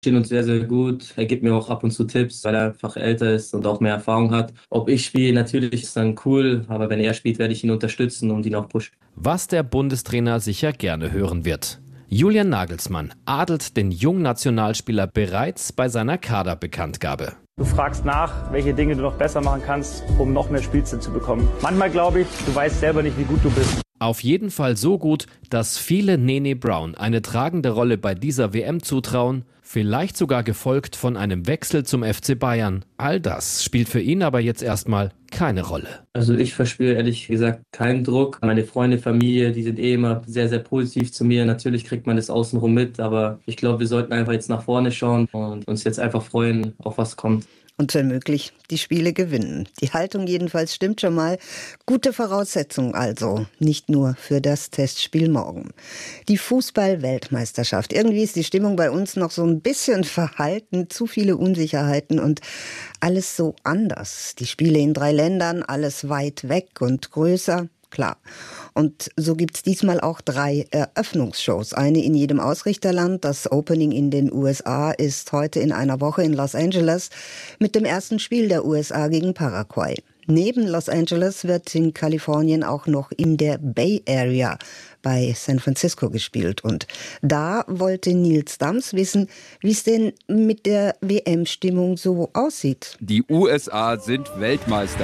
Stehen uns sehr, sehr gut. Er gibt mir auch ab und zu Tipps, weil er einfach älter ist und auch mehr Erfahrung hat. Ob ich spiele, natürlich ist dann cool, aber wenn er spielt, werde ich ihn unterstützen und ihn auch pushen. Was der Bundestrainer sicher gerne hören wird. Julian Nagelsmann adelt den jungen Nationalspieler bereits bei seiner Kaderbekanntgabe. Du fragst nach, welche Dinge du noch besser machen kannst, um noch mehr Spielzeit zu bekommen. Manchmal glaube ich, du weißt selber nicht, wie gut du bist. Auf jeden Fall so gut, dass viele Nene Brown eine tragende Rolle bei dieser WM zutrauen, vielleicht sogar gefolgt von einem Wechsel zum FC Bayern. All das spielt für ihn aber jetzt erstmal keine Rolle. Also ich verspüre ehrlich gesagt keinen Druck. Meine Freunde, Familie, die sind immer sehr, sehr positiv zu mir. Natürlich kriegt man das außenrum mit, aber ich glaube, wir sollten einfach jetzt nach vorne schauen und uns jetzt einfach freuen, auf was kommt. Und wenn möglich, die Spiele gewinnen. Die Haltung jedenfalls stimmt schon mal. Gute Voraussetzung also, nicht nur für das Testspiel morgen. Die Fußball-Weltmeisterschaft. Irgendwie ist die Stimmung bei uns noch so ein bisschen verhalten, zu viele Unsicherheiten und alles so anders. Die Spiele in 3 Ländern, alles weit weg und größer. Klar. Und so gibt's diesmal auch 3 Eröffnungsshows. Eine in jedem Ausrichterland. Das Opening in den USA ist heute in einer Woche in Los Angeles mit dem ersten Spiel der USA gegen Paraguay. Neben Los Angeles wird in Kalifornien auch noch in der Bay Area bei San Francisco gespielt. Und da wollte Nils Dams wissen, wie es denn mit der WM-Stimmung so aussieht. Die USA sind Weltmeister.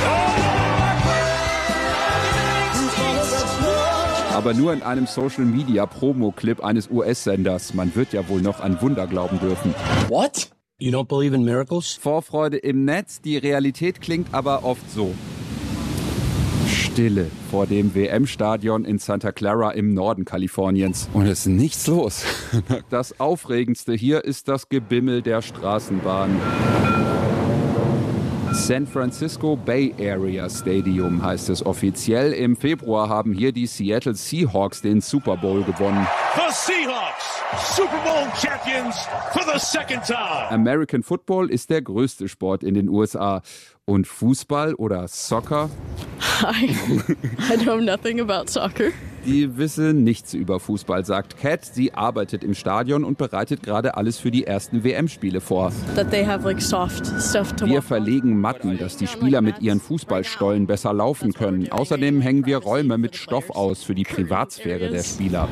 Aber nur in einem Social-Media-Promo-Clip eines US-Senders. Man wird ja wohl noch an Wunder glauben dürfen. What? You don't believe in miracles? Vorfreude im Netz, die Realität klingt aber oft so. Stille vor dem WM-Stadion in Santa Clara im Norden Kaliforniens. Und es ist nichts los. Das Aufregendste hier ist das Gebimmel der Straßenbahn. San Francisco Bay Area Stadium heißt es offiziell. Im Februar haben hier die Seattle Seahawks den Super Bowl gewonnen. The Seahawks, Super Bowl Champions for the second time. American Football ist der größte Sport in den USA. Und Fußball oder Soccer? Hi, I know nothing about soccer. Die wissen nichts über Fußball, sagt Kat. Sie arbeitet im Stadion und bereitet gerade alles für die ersten WM-Spiele vor. Wir verlegen Matten, dass die Spieler mit ihren Fußballstollen besser laufen können. Außerdem hängen wir Räume mit Stoff aus für die Privatsphäre der Spieler.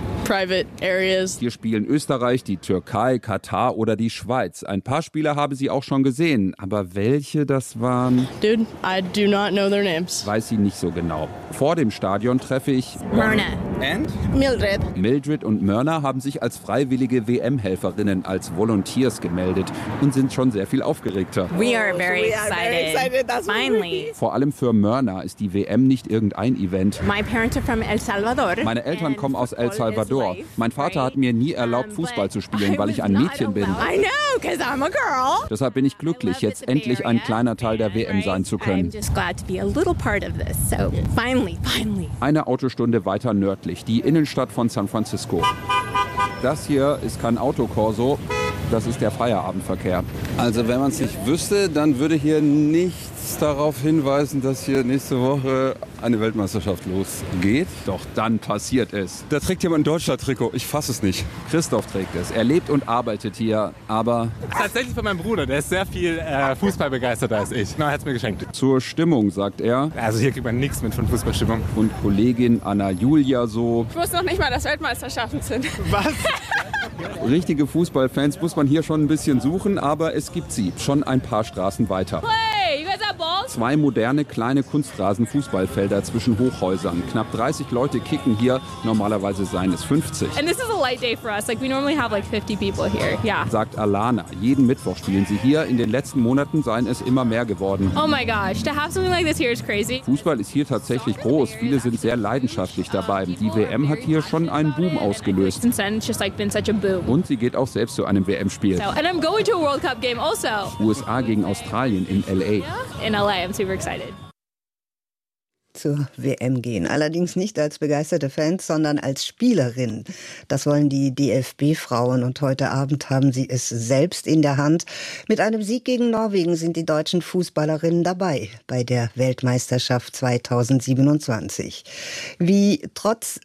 Hier spielen Österreich, die Türkei, Katar oder die Schweiz. Ein paar Spieler haben sie auch schon gesehen. Aber welche das waren? Dude, I do not know their names. Weiß sie nicht so genau. Vor dem Stadion treffe ich Myrna. And? Mildred. Mildred und Myrna haben sich als freiwillige WM-Helferinnen, als Volunteers gemeldet und sind schon sehr viel aufgeregter. We are very excited. Finally. Vor allem für Myrna ist die WM nicht irgendein Event. My parents are from El Salvador. Meine Eltern kommen aus El Salvador. Mein Vater hat mir nie erlaubt, Fußball zu spielen, weil ich ein Mädchen bin. I know, 'cause I'm a girl. Deshalb bin ich glücklich, jetzt endlich ein kleiner Teil der WM sein zu können. I'm just glad to be a little part of this. So finally. Eine Autostunde weiter nördlich, die Innenstadt von San Francisco. Das hier ist kein Autokorso, das ist der Feierabendverkehr. Also wenn man es nicht wüsste, dann würde hier nichts darauf hinweisen, dass hier nächste Woche eine Weltmeisterschaft losgeht. Doch dann passiert es. Da trägt jemand ein Deutschland-Trikot, ich fasse es nicht. Christoph trägt es. Er lebt und arbeitet hier, aber... Tatsächlich von meinem Bruder, der ist sehr viel Fußball begeisterter als ich. Er hat es mir geschenkt. Zur Stimmung, sagt er. Also hier kriegt man nichts mit von Fußballstimmung. Und Kollegin Anna Julia so... Ich wusste noch nicht mal, dass Weltmeisterschaften sind. Was? Richtige Fußballfans muss man hier schon ein bisschen suchen, aber es gibt sie. Schon ein paar Straßen weiter. Hey, you guys have balls? 2 moderne, kleine Kunstrasen-Fußballfelder zwischen Hochhäusern. Knapp 30 Leute kicken hier, normalerweise seien es 50. And this is a light day for us. Like we normally have like 50 people here. Yeah. Sagt Alana. Jeden Mittwoch spielen sie hier. In den letzten Monaten seien es immer mehr geworden. Oh my gosh, to have something like this here is crazy. Fußball ist hier tatsächlich groß. Viele sind sehr leidenschaftlich dabei. Die WM hat hier schon einen Boom ausgelöst. Since then, it's just like been such a boom. Und sie geht auch selbst zu einem WM-Spiel. And I'm going to a World Cup game also. USA gegen Australien in LA. In LA, I'm super excited. zur WM gehen. Allerdings nicht als begeisterte Fans, sondern als Spielerin. Das wollen die DFB-Frauen und heute Abend haben sie es selbst in der Hand. Mit einem Sieg gegen Norwegen sind die deutschen Fußballerinnen dabei bei der Weltmeisterschaft 2027. Wie trotz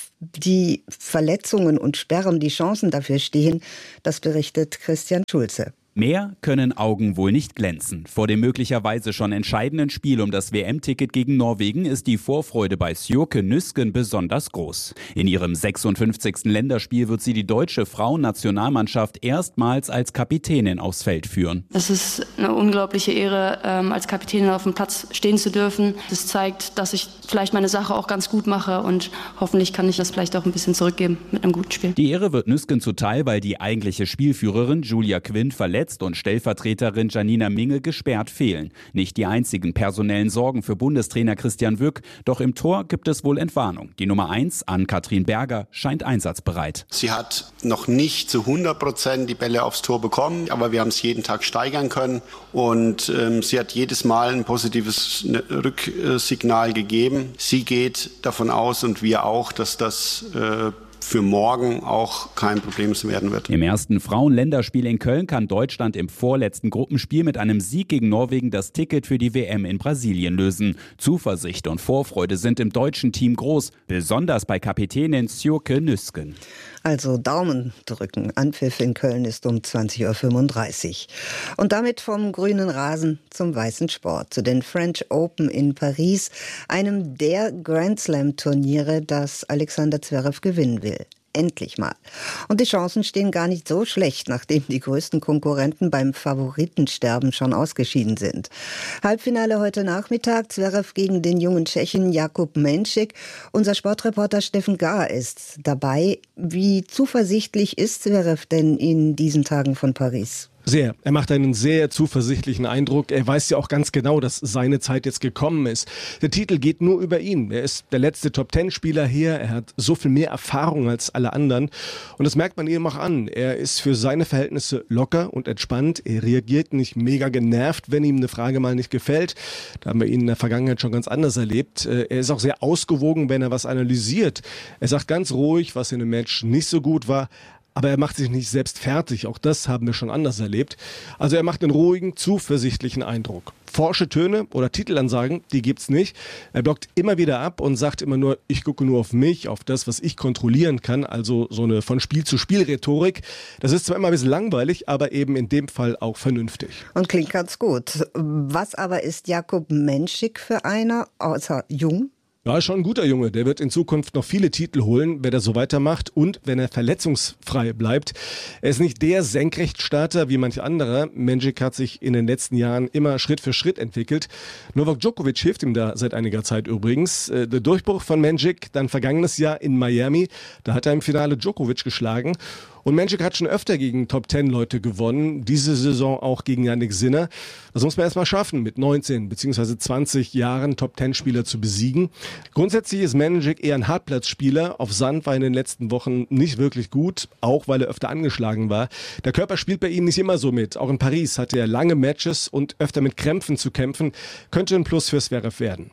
die Verletzungen und Sperren die Chancen dafür stehen, das berichtet Christian Schulze. Mehr können Augen wohl nicht glänzen. Vor dem möglicherweise schon entscheidenden Spiel um das WM-Ticket gegen Norwegen ist die Vorfreude bei Sjoeke Nüsken besonders groß. In ihrem 56. Länderspiel wird sie die deutsche Frauennationalmannschaft erstmals als Kapitänin aufs Feld führen. Es ist eine unglaubliche Ehre, als Kapitänin auf dem Platz stehen zu dürfen. Das zeigt, dass ich vielleicht meine Sache auch ganz gut mache und hoffentlich kann ich das vielleicht auch ein bisschen zurückgeben mit einem guten Spiel. Die Ehre wird Nüsken zuteil, weil die eigentliche Spielführerin Julia Quinn verletzt und Stellvertreterin Janina Minge gesperrt fehlen. Nicht die einzigen personellen Sorgen für Bundestrainer Christian Wück, doch im Tor gibt es wohl Entwarnung. Die Nummer 1, Ann-Kathrin Berger, scheint einsatzbereit. Sie hat noch nicht zu 100% die Bälle aufs Tor bekommen, aber wir haben es jeden Tag steigern können und sie hat jedes Mal ein positives Rücksignal gegeben. Sie geht davon aus und wir auch, dass das für morgen auch kein Problem werden wird. Im ersten Frauenländerspiel in Köln kann Deutschland im vorletzten Gruppenspiel mit einem Sieg gegen Norwegen das Ticket für die WM in Brasilien lösen. Zuversicht und Vorfreude sind im deutschen Team groß, besonders bei Kapitänin Sjoeke Nüsken. Also Daumen drücken. Anpfiff in Köln ist um 20.35 Uhr. Und damit vom grünen Rasen zum weißen Sport, zu den French Open in Paris, einem der Grand Slam-Turniere, das Alexander Zverev gewinnen will. Endlich mal. Und die Chancen stehen gar nicht so schlecht, nachdem die größten Konkurrenten beim Favoritensterben schon ausgeschieden sind. Halbfinale heute Nachmittag, Zverev gegen den jungen Tschechen Jakub Menšik. Unser Sportreporter Steffen Gar ist dabei. Wie zuversichtlich ist Zverev denn in diesen Tagen von Paris? Sehr. Er macht einen sehr zuversichtlichen Eindruck. Er weiß ja auch ganz genau, dass seine Zeit jetzt gekommen ist. Der Titel geht nur über ihn. Er ist der letzte Top-10-Spieler hier. Er hat so viel mehr Erfahrung als alle anderen. Und das merkt man ihm auch an. Er ist für seine Verhältnisse locker und entspannt. Er reagiert nicht mega genervt, wenn ihm eine Frage mal nicht gefällt. Da haben wir ihn in der Vergangenheit schon ganz anders erlebt. Er ist auch sehr ausgewogen, wenn er was analysiert. Er sagt ganz ruhig, was in dem Match nicht so gut war. Aber er macht sich nicht selbst fertig. Auch das haben wir schon anders erlebt. Also er macht einen ruhigen, zuversichtlichen Eindruck. Forsche Töne oder Titelansagen, die gibt's nicht. Er blockt immer wieder ab und sagt immer nur, ich gucke nur auf mich, auf das, was ich kontrollieren kann. Also so eine von Spiel zu Spiel Rhetorik. Das ist zwar immer ein bisschen langweilig, aber eben in dem Fall auch vernünftig. Und klingt ganz gut. Was aber ist Jakub Menšik für einer, außer jung? Ja, ist schon ein guter Junge. Der wird in Zukunft noch viele Titel holen, wenn er so weitermacht und wenn er verletzungsfrei bleibt. Er ist nicht der Senkrechtstarter wie manch anderer. Menšik hat sich in den letzten Jahren immer Schritt für Schritt entwickelt. Novak Djokovic hilft ihm da seit einiger Zeit übrigens. Der Durchbruch von Menšik dann vergangenes Jahr in Miami. Da hat er im Finale Djokovic geschlagen. Und Menšik hat schon öfter gegen Top-10-Leute gewonnen, diese Saison auch gegen Jannik Sinner. Das muss man erstmal schaffen, mit 19 bzw. 20 Jahren Top-10-Spieler zu besiegen. Grundsätzlich ist Menšik eher ein Hartplatzspieler. Auf Sand war er in den letzten Wochen nicht wirklich gut, auch weil er öfter angeschlagen war. Der Körper spielt bei ihm nicht immer so mit. Auch in Paris hatte er lange Matches und öfter mit Krämpfen zu kämpfen. Könnte ein Plus für Zverev werden.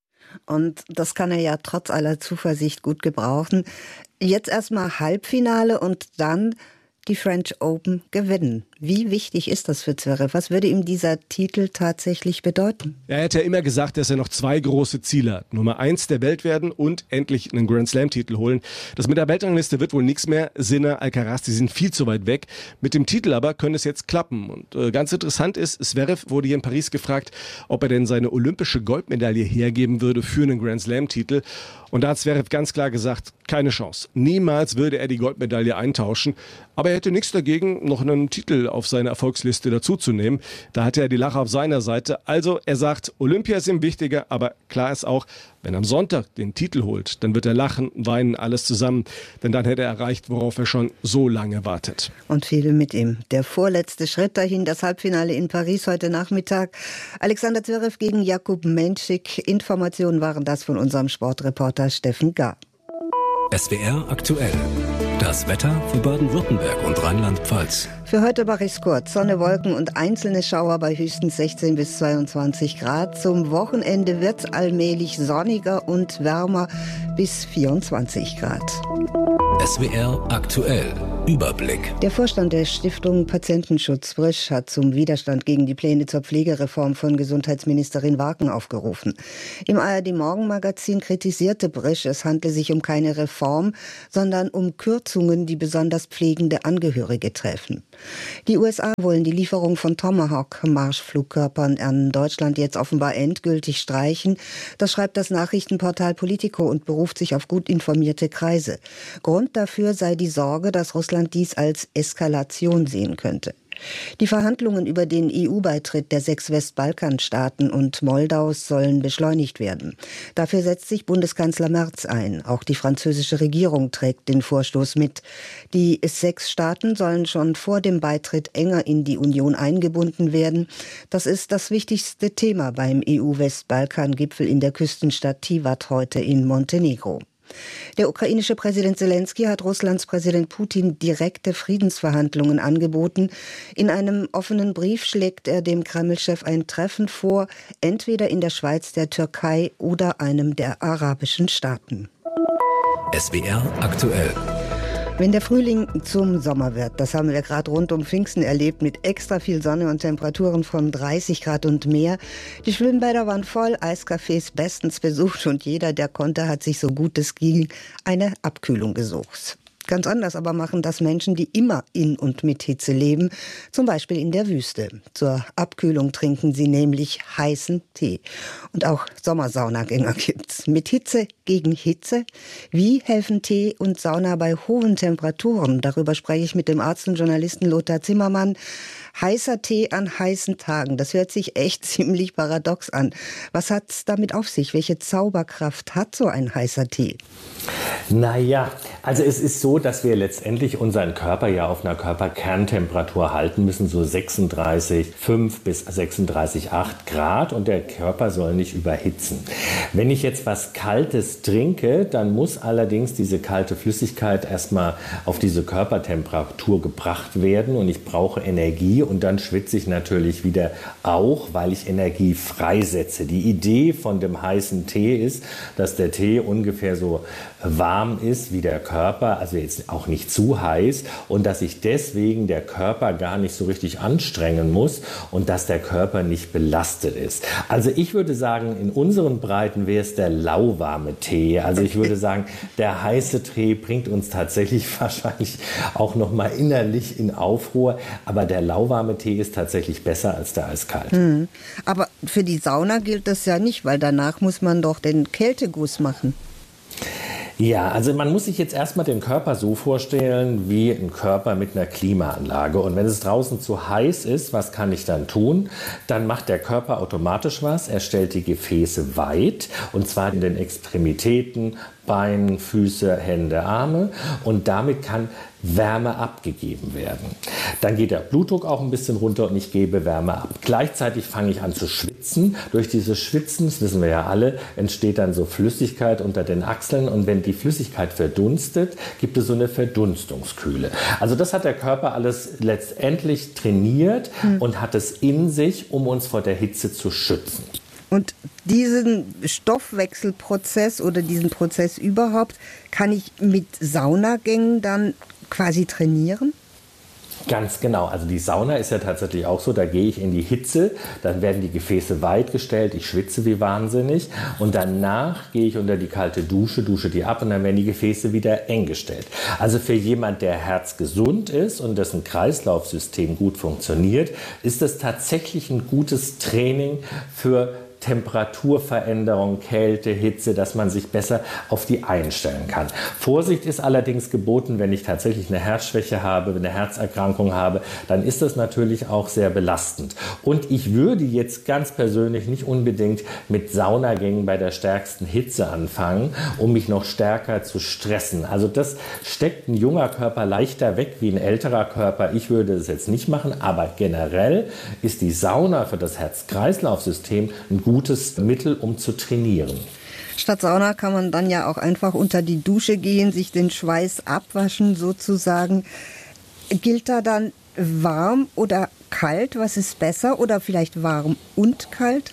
Und das kann er ja trotz aller Zuversicht gut gebrauchen. Jetzt erstmal Halbfinale und dann die French Open gewinnen. Wie wichtig ist das für Zverev? Was würde ihm dieser Titel tatsächlich bedeuten? Er hat ja immer gesagt, dass er noch 2 große Ziele hat. Nummer 1 der Welt werden und endlich einen Grand Slam-Titel holen. Das mit der Weltrangliste wird wohl nichts mehr. Sinner, Alcaraz, die sind viel zu weit weg. Mit dem Titel aber könnte es jetzt klappen. Und ganz interessant ist, Zverev wurde hier in Paris gefragt, ob er denn seine olympische Goldmedaille hergeben würde für einen Grand Slam-Titel. Und da hat Zverev ganz klar gesagt, keine Chance. Niemals würde er die Goldmedaille eintauschen. Aber er hätte nichts dagegen, noch einen Titel auf seine Erfolgsliste dazuzunehmen. Da hatte er die Lache auf seiner Seite. Also er sagt, Olympia ist ihm wichtiger, aber klar ist auch, wenn er am Sonntag den Titel holt, dann wird er lachen, weinen, alles zusammen. Denn dann hätte er erreicht, worauf er schon so lange wartet. Und viele mit ihm. Der vorletzte Schritt dahin, das Halbfinale in Paris heute Nachmittag. Alexander Zverev gegen Jakub Menšik. Informationen waren das von unserem Sportreporter Steffen Gar. SWR aktuell. Das Wetter für Baden-Württemberg und Rheinland-Pfalz. Für heute mache ich es kurz. Sonne, Wolken und einzelne Schauer bei höchstens 16 bis 22 Grad. Zum Wochenende wird es allmählich sonniger und wärmer bis 24 Grad. SWR aktuell. Überblick. Der Vorstand der Stiftung Patientenschutz Brisch hat zum Widerstand gegen die Pläne zur Pflegereform von Gesundheitsministerin Warken aufgerufen. Im ARD-Morgenmagazin kritisierte Brisch, es handle sich um keine Reform, sondern um Kürzungen, die besonders pflegende Angehörige treffen. Die USA wollen die Lieferung von Tomahawk-Marschflugkörpern an Deutschland jetzt offenbar endgültig streichen. Das schreibt das Nachrichtenportal Politico und beruft sich auf gut informierte Kreise. Grund dafür sei die Sorge, dass Russland dies als Eskalation sehen könnte. Die Verhandlungen über den EU-Beitritt der 6 Westbalkanstaaten und Moldaus sollen beschleunigt werden. Dafür setzt sich Bundeskanzler Merz ein. Auch die französische Regierung trägt den Vorstoß mit. Die 6 Staaten sollen schon vor dem Beitritt enger in die Union eingebunden werden. Das ist das wichtigste Thema beim EU-Westbalkan-Gipfel in der Küstenstadt Tivat heute in Montenegro. Der ukrainische Präsident Zelensky hat Russlands Präsident Putin direkte Friedensverhandlungen angeboten. In einem offenen Brief schlägt er dem Kreml-Chef ein Treffen vor, entweder in der Schweiz, der Türkei oder einem der arabischen Staaten. SWR aktuell. Wenn der Frühling zum Sommer wird, das haben wir gerade rund um Pfingsten erlebt, mit extra viel Sonne und Temperaturen von 30 Grad und mehr. Die Schwimmbäder waren voll, Eiscafés bestens besucht und jeder, der konnte, hat sich so gut es ging eine Abkühlung gesucht. Ganz anders aber machen das Menschen, die immer in und mit Hitze leben, zum Beispiel in der Wüste. Zur Abkühlung trinken sie nämlich heißen Tee. Und auch Sommersaunagänger gibt's. Mit Hitze gegen Hitze. Wie helfen Tee und Sauna bei hohen Temperaturen? Darüber spreche ich mit dem Arzt und Journalisten Lothar Zimmermann. Heißer Tee an heißen Tagen, das hört sich echt ziemlich paradox an. Was hat's damit auf sich? Welche Zauberkraft hat so ein heißer Tee? Naja, also es ist so, dass wir letztendlich unseren Körper ja auf einer Körperkerntemperatur halten müssen, so 36,5 bis 36,8 Grad, und der Körper soll nicht überhitzen. Wenn ich jetzt was Kaltes trinke, dann muss allerdings diese kalte Flüssigkeit erstmal auf diese Körpertemperatur gebracht werden und ich brauche Energie. Und dann schwitze ich natürlich wieder auch, weil ich Energie freisetze. Die Idee von dem heißen Tee ist, dass der Tee ungefähr so warm ist wie der Körper, also jetzt auch nicht zu heiß, und dass sich deswegen der Körper gar nicht so richtig anstrengen muss und dass der Körper nicht belastet ist. Also ich würde sagen, in unseren Breiten wäre es der lauwarme Tee. Also ich würde sagen, der heiße Tee bringt uns tatsächlich wahrscheinlich auch noch mal innerlich in Aufruhr, aber der lauwarme Tee ist tatsächlich besser als der eiskalte. Aber für die Sauna gilt das ja nicht, weil danach muss man doch den Kälteguss machen. Ja, also man muss sich jetzt erstmal den Körper so vorstellen wie ein Körper mit einer Klimaanlage. Und wenn es draußen zu heiß ist, was kann ich dann tun? Dann macht der Körper automatisch was. Er stellt die Gefäße weit, und zwar in den Extremitäten, Beinen, Füße, Hände, Arme, und damit kann Wärme abgegeben werden. Dann geht der Blutdruck auch ein bisschen runter und ich gebe Wärme ab. Gleichzeitig fange ich an zu schwitzen. Durch dieses Schwitzen, das wissen wir ja alle, entsteht dann so Flüssigkeit unter den Achseln, und wenn die Flüssigkeit verdunstet, gibt es so eine Verdunstungskühle. Also das hat der Körper alles letztendlich trainiert und hat es in sich, um uns vor der Hitze zu schützen. Und diesen Stoffwechselprozess oder diesen Prozess überhaupt, kann ich mit Saunagängen dann quasi trainieren? Ganz genau. Also die Sauna ist ja tatsächlich auch so, da gehe ich in die Hitze, dann werden die Gefäße weit gestellt, ich schwitze wie wahnsinnig, und danach gehe ich unter die kalte Dusche, dusche die ab, und dann werden die Gefäße wieder eng gestellt. Also für jemand, der herzgesund ist und dessen Kreislaufsystem gut funktioniert, ist das tatsächlich ein gutes Training für Temperaturveränderung, Kälte, Hitze, dass man sich besser auf die einstellen kann. Vorsicht ist allerdings geboten, wenn ich tatsächlich eine Herzschwäche habe, eine Herzerkrankung habe, dann ist das natürlich auch sehr belastend. Und ich würde jetzt ganz persönlich nicht unbedingt mit Saunagängen bei der stärksten Hitze anfangen, um mich noch stärker zu stressen. Also das steckt ein junger Körper leichter weg wie ein älterer Körper. Ich würde das jetzt nicht machen, aber generell ist die Sauna für das Herz-Kreislauf-System ein gutes Mittel, um zu trainieren. Statt Sauna kann man dann ja auch einfach unter die Dusche gehen, sich den Schweiß abwaschen sozusagen. Gilt da dann warm oder kalt? Was ist besser? Oder vielleicht warm und kalt?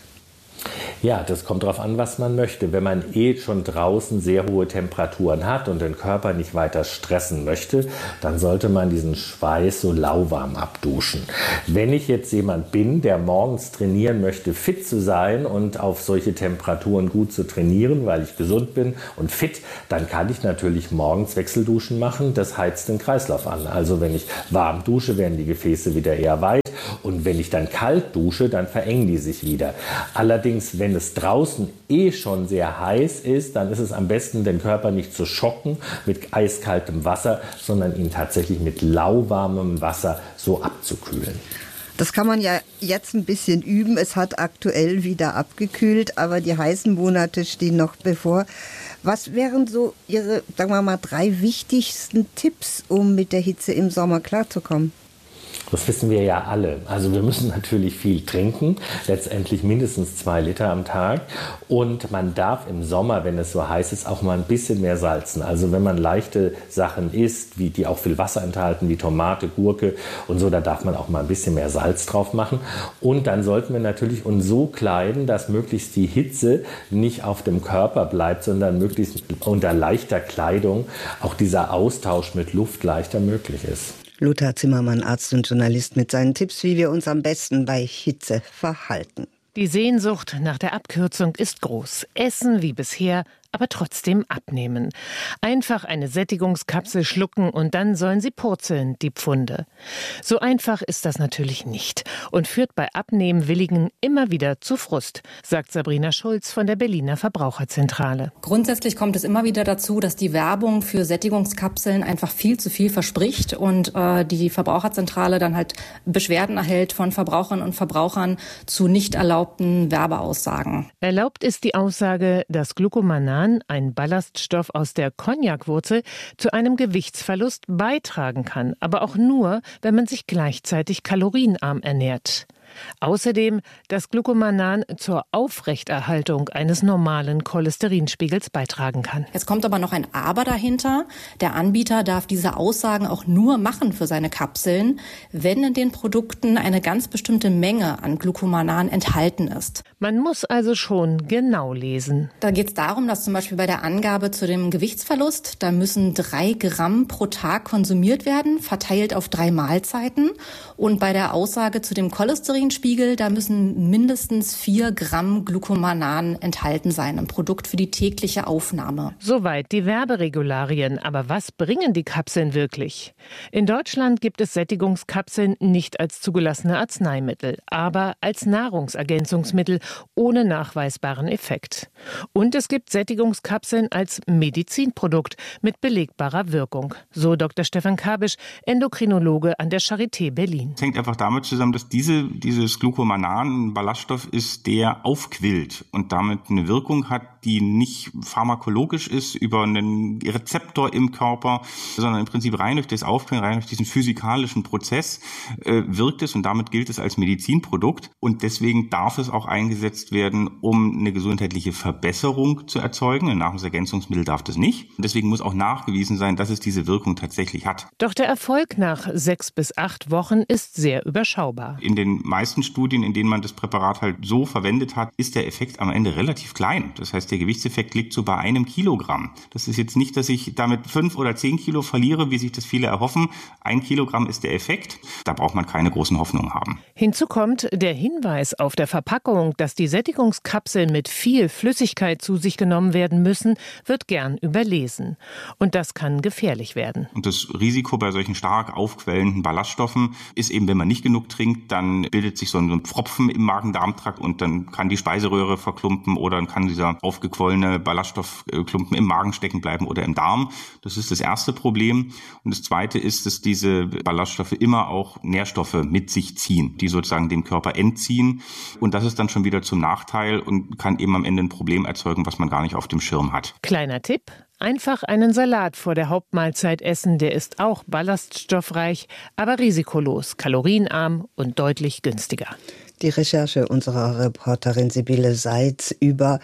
Ja, das kommt darauf an, was man möchte. Wenn man schon draußen sehr hohe Temperaturen hat und den Körper nicht weiter stressen möchte, dann sollte man diesen Schweiß so lauwarm abduschen. Wenn ich jetzt jemand bin, der morgens trainieren möchte, fit zu sein und auf solche Temperaturen gut zu trainieren, weil ich gesund bin und fit, dann kann ich natürlich morgens Wechselduschen machen. Das heizt den Kreislauf an. Also wenn ich warm dusche, werden die Gefäße wieder eher weit. Und wenn ich dann kalt dusche, dann verengen die sich wieder. Allerdings, wenn es draußen schon sehr heiß ist, dann ist es am besten, den Körper nicht zu schocken mit eiskaltem Wasser, sondern ihn tatsächlich mit lauwarmem Wasser so abzukühlen. Das kann man ja jetzt ein bisschen üben. Es hat aktuell wieder abgekühlt, aber die heißen Monate stehen noch bevor. Was wären so Ihre, sagen wir mal, 3 wichtigsten Tipps, um mit der Hitze im Sommer klarzukommen? Das wissen wir ja alle. Also wir müssen natürlich viel trinken, letztendlich mindestens 2 Liter am Tag. Und man darf im Sommer, wenn es so heiß ist, auch mal ein bisschen mehr salzen. Also wenn man leichte Sachen isst, die auch viel Wasser enthalten, wie Tomate, Gurke und so, da darf man auch mal ein bisschen mehr Salz drauf machen. Und dann sollten wir natürlich uns so kleiden, dass möglichst die Hitze nicht auf dem Körper bleibt, sondern möglichst unter leichter Kleidung auch dieser Austausch mit Luft leichter möglich ist. Lothar Zimmermann, Arzt und Journalist, mit seinen Tipps, wie wir uns am besten bei Hitze verhalten. Die Sehnsucht nach der Abkürzung ist groß. Essen wie bisher, aber trotzdem abnehmen. Einfach eine Sättigungskapsel schlucken und dann sollen sie purzeln, die Pfunde. So einfach ist das natürlich nicht und führt bei Abnehmwilligen immer wieder zu Frust, sagt Sabrina Schulz von der Berliner Verbraucherzentrale. Grundsätzlich kommt es immer wieder dazu, dass die Werbung für Sättigungskapseln einfach viel zu viel verspricht und die Verbraucherzentrale dann halt Beschwerden erhält von Verbraucherinnen und Verbrauchern zu nicht erlaubten Werbeaussagen. Erlaubt ist die Aussage, dass Glucomannan, ein Ballaststoff aus der Cognac-Wurzel, zu einem Gewichtsverlust beitragen kann, aber auch nur, wenn man sich gleichzeitig kalorienarm ernährt. Außerdem, dass Glucomannan zur Aufrechterhaltung eines normalen Cholesterinspiegels beitragen kann. Jetzt kommt aber noch ein Aber dahinter. Der Anbieter darf diese Aussagen auch nur machen für seine Kapseln, wenn in den Produkten eine ganz bestimmte Menge an Glucomannan enthalten ist. Man muss also schon genau lesen. Da geht es darum, dass zum Beispiel bei der Angabe zu dem Gewichtsverlust, da müssen 3 Gramm pro Tag konsumiert werden, verteilt auf 3 Mahlzeiten. Und bei der Aussage zu dem Cholesterinspiegel, da müssen mindestens 4 Gramm Glucomannan enthalten sein, ein Produkt für die tägliche Aufnahme. Soweit die Werberegularien. Aber was bringen die Kapseln wirklich? In Deutschland gibt es Sättigungskapseln nicht als zugelassene Arzneimittel, aber als Nahrungsergänzungsmittel ohne nachweisbaren Effekt. Und es gibt Sättigungskapseln als Medizinprodukt mit belegbarer Wirkung. So Dr. Stefan Kabisch, Endokrinologe an der Charité Berlin. Es hängt einfach damit zusammen, dass dieses Glucomannan ein Ballaststoff ist, der aufquillt und damit eine Wirkung hat, die nicht pharmakologisch ist über einen Rezeptor im Körper, sondern im Prinzip rein durch das Aufquillen, rein durch diesen physikalischen Prozess wirkt es und damit gilt es als Medizinprodukt und deswegen darf es auch eingesetzt werden, um eine gesundheitliche Verbesserung zu erzeugen. Ein Nahrungsergänzungsmittel darf das nicht. Und deswegen muss auch nachgewiesen sein, dass es diese Wirkung tatsächlich hat. Doch der Erfolg nach 6 bis 8 Wochen ist sehr überschaubar. In den meisten Studien, in denen man das Präparat halt so verwendet hat, ist der Effekt am Ende relativ klein. Das heißt, der Gewichtseffekt liegt so bei 1 Kilogramm. Das ist jetzt nicht, dass ich damit 5 oder 10 Kilo verliere, wie sich das viele erhoffen. 1 Kilogramm ist der Effekt. Da braucht man keine großen Hoffnungen haben. Hinzu kommt der Hinweis auf der Verpackung, dass die Sättigungskapseln mit viel Flüssigkeit zu sich genommen werden müssen, wird gern überlesen. Und das kann gefährlich werden. Und das Risiko bei solchen stark aufquellenden Ballaststoffen ist eben, wenn man nicht genug trinkt, dann bildet sich so ein Pfropfen im Magen-Darm-Trakt und dann kann die Speiseröhre verklumpen oder dann kann dieser aufgequollene Ballaststoffklumpen im Magen stecken bleiben oder im Darm. Das ist das erste Problem. Und das zweite ist, dass diese Ballaststoffe immer auch Nährstoffe mit sich ziehen, die sozusagen dem Körper entziehen. Und das ist dann schon wieder zum Nachteil und kann eben am Ende ein Problem erzeugen, was man gar nicht auf dem Schirm hat. Kleiner Tipp: Einfach einen Salat vor der Hauptmahlzeit essen, der ist auch ballaststoffreich, aber risikolos, kalorienarm und deutlich günstiger. Die Recherche unserer Reporterin Sibylle Seitz über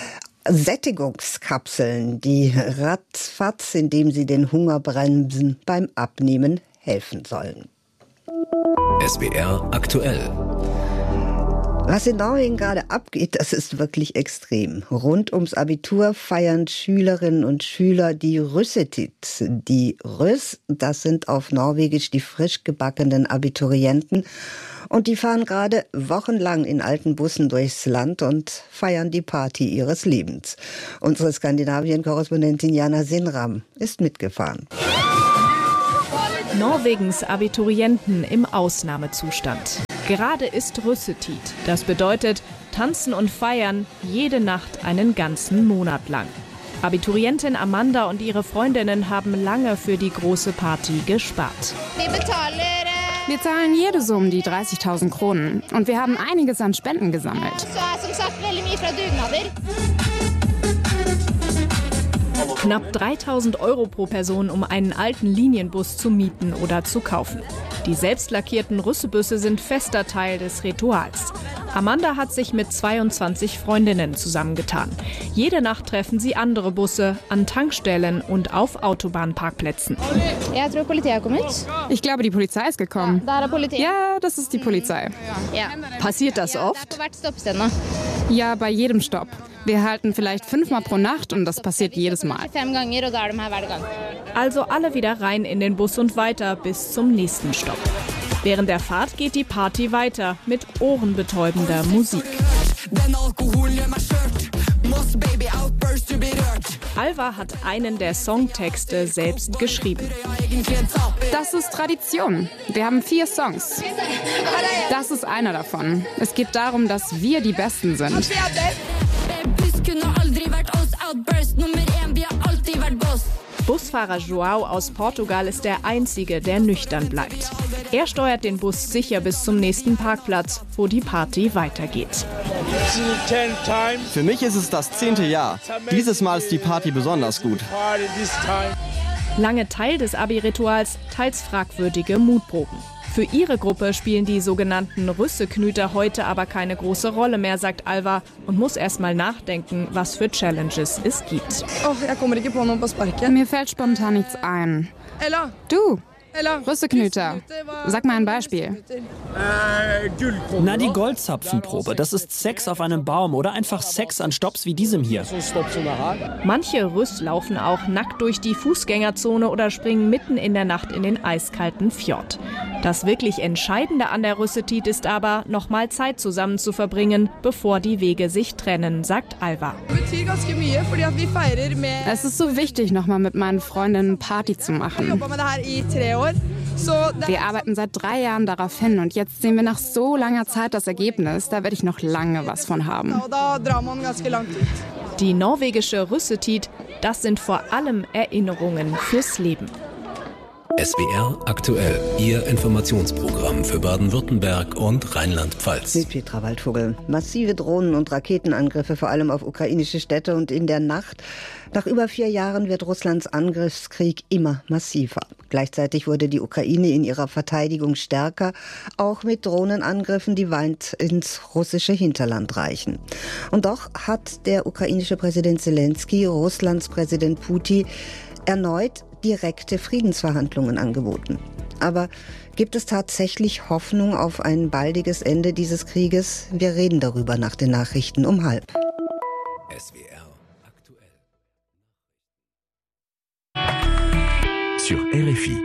Sättigungskapseln, die ratzfatz, indem sie den Hunger bremsen, beim Abnehmen helfen sollen. SWR aktuell. Was in Norwegen gerade abgeht, das ist wirklich extrem. Rund ums Abitur feiern Schülerinnen und Schüler die Russetid. Die Russ, das sind auf Norwegisch die frisch gebackenen Abiturienten. Und die fahren gerade wochenlang in alten Bussen durchs Land und feiern die Party ihres Lebens. Unsere Skandinavien-Korrespondentin Jana Sinram ist mitgefahren. Norwegens Abiturienten im Ausnahmezustand. Gerade ist Russetid. Das bedeutet tanzen und feiern jede Nacht einen ganzen Monat lang. Abiturientin Amanda und ihre Freundinnen haben lange für die große Party gespart. Wir zahlen jede Summe die 30.000 Kronen und wir haben einiges an Spenden gesammelt. Knapp 3.000 € pro Person, um einen alten Linienbus zu mieten oder zu kaufen. Die selbst lackierten Russebusse sind fester Teil des Rituals. Amanda hat sich mit 22 Freundinnen zusammengetan. Jede Nacht treffen sie andere Busse an Tankstellen und auf Autobahnparkplätzen. Ich glaube, die Polizei ist gekommen. Ja, das ist die Polizei. Passiert das oft? Ja, bei jedem Stopp. Wir halten vielleicht 5-mal pro Nacht und das passiert jedes Mal. Also alle wieder rein in den Bus und weiter bis zum nächsten Stopp. Während der Fahrt geht die Party weiter mit ohrenbetäubender Musik. Alva hat einen der Songtexte selbst geschrieben. Das ist Tradition. Wir haben 4 Songs. Das ist einer davon. Es geht darum, dass wir die Besten sind. Busfahrer João aus Portugal ist der Einzige, der nüchtern bleibt. Er steuert den Bus sicher bis zum nächsten Parkplatz, wo die Party weitergeht. Für mich ist es das 10. Jahr. Dieses Mal ist die Party besonders gut. Lange Teil des Abi-Rituals, teils fragwürdige Mutproben. Für ihre Gruppe spielen die sogenannten Russeknüter heute aber keine große Rolle mehr, sagt Alva, und muss erst mal nachdenken, was für Challenges es gibt. Mir fällt spontan nichts ein. Du, Russeknüter, sag mal ein Beispiel. Na, die Goldzapfenprobe. Das ist Sex auf einem Baum oder einfach Sex an Stopps wie diesem hier. Manche Russ laufen auch nackt durch die Fußgängerzone oder springen mitten in der Nacht in den eiskalten Fjord. Das wirklich Entscheidende an der Russetid ist aber, noch mal Zeit zusammen zu verbringen, bevor die Wege sich trennen, sagt Alva. Es ist so wichtig, noch mal mit meinen Freundinnen Party zu machen. Wir arbeiten seit 3 Jahren darauf hin und jetzt sehen wir nach so langer Zeit das Ergebnis. Da werde ich noch lange was von haben. Die norwegische Russetid, das sind vor allem Erinnerungen fürs Leben. SWR aktuell, Ihr Informationsprogramm für Baden-Württemberg und Rheinland-Pfalz. Mit Petra Waldvogel. Massive Drohnen- und Raketenangriffe, vor allem auf ukrainische Städte und in der Nacht. Nach über 4 Jahren wird Russlands Angriffskrieg immer massiver. Gleichzeitig wurde die Ukraine in ihrer Verteidigung stärker, auch mit Drohnenangriffen, die weit ins russische Hinterland reichen. Und doch hat der ukrainische Präsident Zelensky Russlands Präsident Putin erneut direkte Friedensverhandlungen angeboten. Aber gibt es tatsächlich Hoffnung auf ein baldiges Ende dieses Krieges? Wir reden darüber nach den Nachrichten um 12:30. SWR aktuell. Sur RFI.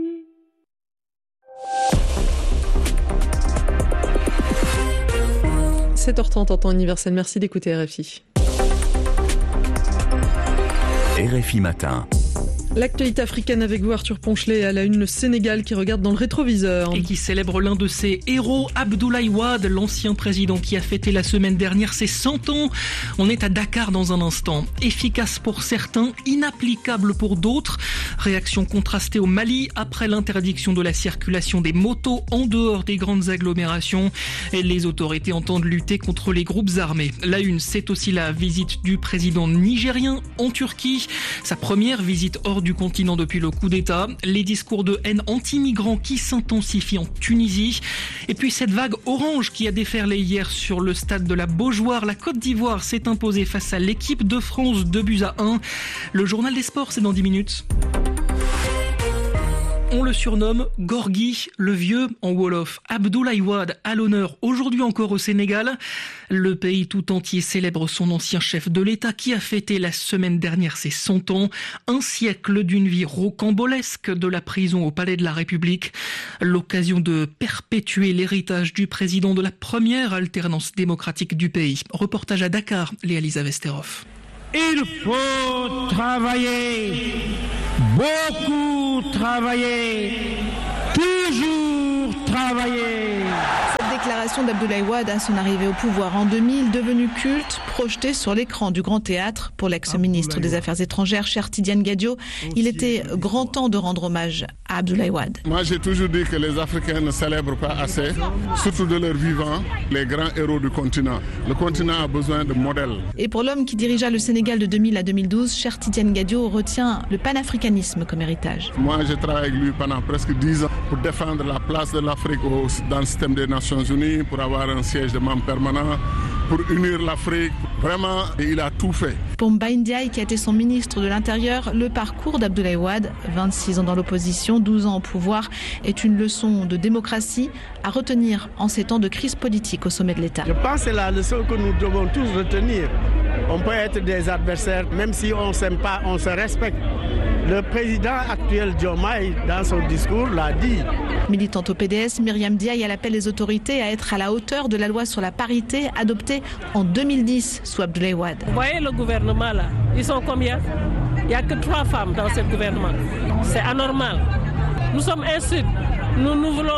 « 7h30 en temps universel. Merci d'écouter RFI. RFI Matin. L'actualité africaine avec vous, Arthur Ponchelet, à la une, le Sénégal qui regarde dans le rétroviseur. Et qui célèbre l'un de ses héros, Abdoulaye Wade, l'ancien président qui a fêté la semaine dernière ses 100 ans. On est à Dakar dans un instant. Efficace pour certains, inapplicable pour d'autres. Réaction contrastée au Mali après l'interdiction de la circulation des motos en dehors des grandes agglomérations. Et les autorités entendent lutter contre les groupes armés. La une, c'est aussi la visite du président nigérien en Turquie. Sa première visite hors du continent depuis le coup d'État, les discours de haine anti-migrants qui s'intensifient en Tunisie, et puis cette vague orange qui a déferlé hier sur le stade de la Beaujoire. La Côte d'Ivoire s'est imposée face à l'équipe de France 2-1. Le journal des sports, c'est dans 10 minutes. On le le surnomme Gorgui le Vieux en Wolof. Abdoulaye Wade à l'honneur aujourd'hui encore au Sénégal. Le pays tout entier célèbre son ancien chef de l'État qui a fêté la semaine dernière ses 100 ans. Un siècle d'une vie rocambolesque de la prison au palais de la République. L'occasion de perpétuer l'héritage du président de la première alternance démocratique du pays. Reportage à Dakar, Léa-Lisa Vesterhoff. Il faut travailler, beaucoup travailler, toujours travailler. Cette déclaration d'Abdoulaye Wade à son arrivée au pouvoir en 2000, devenue culte, projetée sur l'écran du Grand Théâtre pour l'ex-ministre des Affaires étrangères, Cheikh Tidiane Gadio. Il était grand temps de rendre hommage à Abdoulaye Wade. Moi, j'ai toujours dit que les Africains ne célèbrent pas assez, surtout de leurs vivants, les grands héros du continent. Le continent a besoin de modèles. Et pour l'homme qui dirigea le Sénégal de 2000 à 2012, Cheikh Tidiane Gadio retient le panafricanisme comme héritage. Moi, j'ai travaillé avec lui pendant presque 10 ans pour défendre la place de l'Afrique dans le système des Nations Unies, pour avoir un siège de membre permanent, pour unir l'Afrique. Vraiment, il a tout fait. Pour Mbaye Ndiaye, qui a été son ministre de l'Intérieur, le parcours d'Abdoulaye Wade, 26 ans dans l'opposition, 12 ans au pouvoir, est une leçon de démocratie à retenir en ces temps de crise politique au sommet de l'État. Je pense que c'est la leçon que nous devons tous retenir. On peut être des adversaires, même si on ne s'aime pas, on se respecte. Le président actuel Diomaye, dans son discours, l'a dit. Militante au PDS, Myriam Ndiaye appelle les autorités à être à la hauteur de la loi sur la parité adoptée en 2010 sous Abdoulaye Wade. Vous voyez le gouvernement là, ils sont combien? Il n'y a que 3 femmes dans ce gouvernement. C'est anormal. Nous sommes insultes. Nous voulons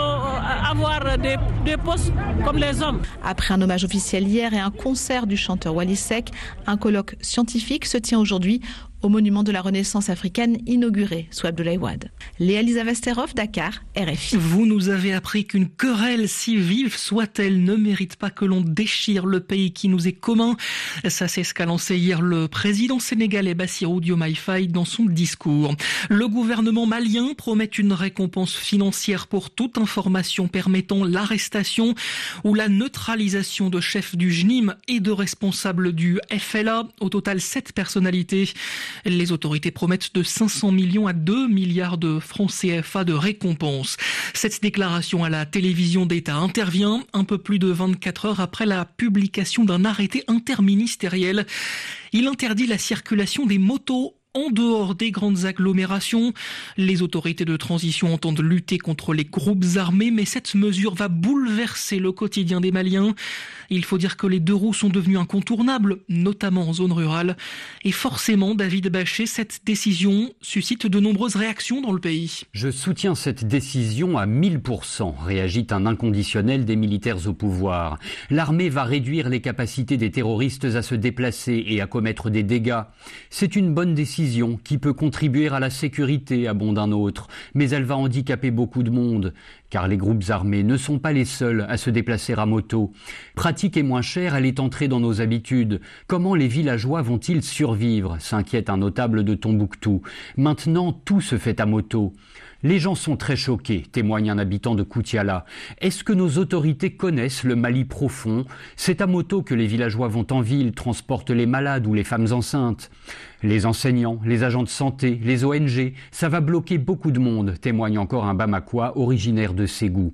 avoir des postes comme les hommes. Après un hommage officiel hier et un concert du chanteur Wally Seck, un colloque scientifique se tient aujourd'hui au monument de la Renaissance africaine inauguré sous Abdoulaye Wade. Léa-Lisa Vesterhoff, Dakar, RFI. Vous nous avez appris qu'une querelle, si vive soit-elle, ne mérite pas que l'on déchire le pays qui nous est commun. Ça, c'est ce qu'a lancé hier le président sénégalais Bassirou Diomaye Faye dans son discours. Le gouvernement malien promet une récompense financière pour toute information permettant l'arrestation ou la neutralisation de chefs du JNIM et de responsables du FLA. Au total, 7 personnalités. Les autorités promettent de 500 millions à 2 milliards de francs CFA de récompense. Cette déclaration à la télévision d'État intervient un peu plus de 24 heures après la publication d'un arrêté interministériel. Il interdit la circulation des motos en dehors des grandes agglomérations. Les autorités de transition entendent lutter contre les groupes armés, mais cette mesure va bouleverser le quotidien des Maliens. Il faut dire que les 2 roues sont devenues incontournables, notamment en zone rurale. Et forcément, David Bachet, cette décision suscite de nombreuses réactions dans le pays. Je soutiens cette décision à 1000%, réagit un inconditionnel des militaires au pouvoir. L'armée va réduire les capacités des terroristes à se déplacer et à commettre des dégâts. C'est une bonne décision qui peut contribuer à la sécurité, abonde un autre, mais elle va handicaper beaucoup de monde, car les groupes armés ne sont pas les seuls à se déplacer à moto. Pratique et moins chère, elle est entrée dans nos habitudes. Comment les villageois vont-ils survivre, s'inquiète un notable de Tombouctou. Maintenant, tout se fait à moto. Les gens sont très choqués, témoigne un habitant de Koutiala. Est-ce que nos autorités connaissent le Mali profond? C'est à moto que les villageois vont en ville, transportent les malades ou les femmes enceintes. Les enseignants, les agents de santé, les ONG, ça va bloquer beaucoup de monde, témoigne encore un Bamakois originaire de Ségou.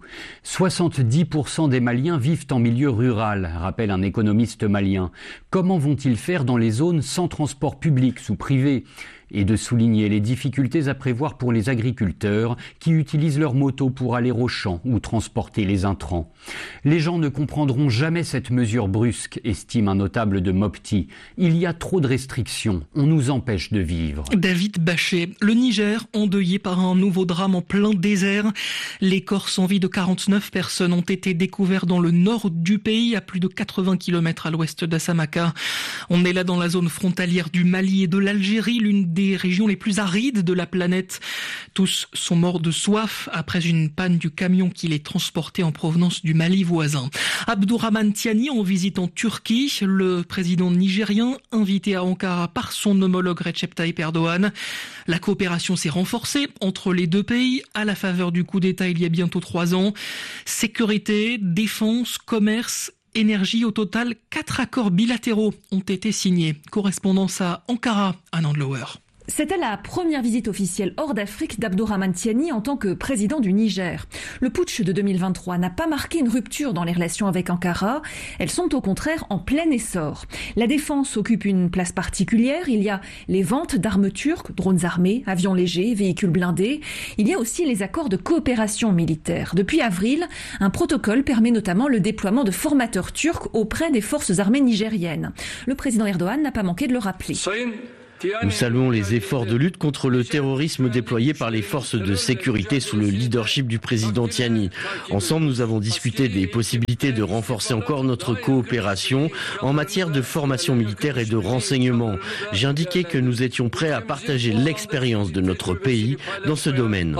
70% des Maliens vivent en milieu rural, rappelle un économiste malien. Comment vont-ils faire dans les zones sans transport public ou privé ? Et de souligner les difficultés à prévoir pour les agriculteurs qui utilisent leurs motos pour aller au champ ou transporter les intrants. Les gens ne comprendront jamais cette mesure brusque, estime un notable de Mopti. Il y a trop de restrictions, on nous empêche de vivre. David Bachet, le Niger endeuillé par un nouveau drame en plein désert. Les corps sans vie de 49 personnes ont été découverts dans le nord du pays, à plus de 80 km à l'ouest d'Assamaka. On est là dans la zone frontalière du Mali et de l'Algérie, l'une des régions les plus arides de la planète. Tous sont morts de soif après une panne du camion qui les transportait en provenance du Mali voisin. Abdourahmane Tiani en visite en Turquie, le président nigérien invité à Ankara par son homologue Recep Tayyip Erdogan. La coopération s'est renforcée entre les 2 pays à la faveur du coup d'État il y a bientôt 3 ans. Sécurité, défense, commerce, énergie, au total 4 accords bilatéraux ont été signés. Correspondance à Ankara, Anand Lower. C'était la première visite officielle hors d'Afrique d'Abdourahmane Tiani en tant que président du Niger. Le putsch de 2023 n'a pas marqué une rupture dans les relations avec Ankara. Elles sont au contraire en plein essor. La défense occupe une place particulière. Il y a les ventes d'armes turques, drones armés, avions légers, véhicules blindés. Il y a aussi les accords de coopération militaire. Depuis avril, un protocole permet notamment le déploiement de formateurs turcs auprès des forces armées nigériennes. Le président Erdogan n'a pas manqué de le rappeler. Nous saluons les efforts de lutte contre le terrorisme déployés par les forces de sécurité sous le leadership du président Tiani. Ensemble, nous avons discuté des possibilités de renforcer encore notre coopération en matière de formation militaire et de renseignement. J'ai indiqué que nous étions prêts à partager l'expérience de notre pays dans ce domaine.